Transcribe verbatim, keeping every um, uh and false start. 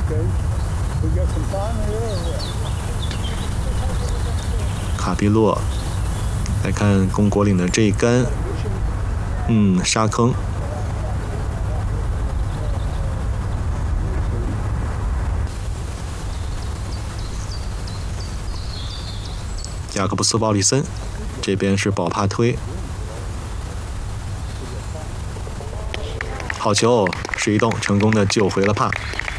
卡比洛，来看公果岭的这一杆，嗯，沙坑。雅各布斯·鲍里森，这边是保帕推。好球，史一栋成功的救回了帕。